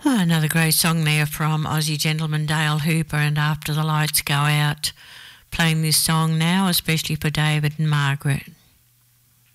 Oh, another great song there from Aussie gentleman Dale Hooper and After the Lights Go Out. Playing this song now, especially for David and Margaret.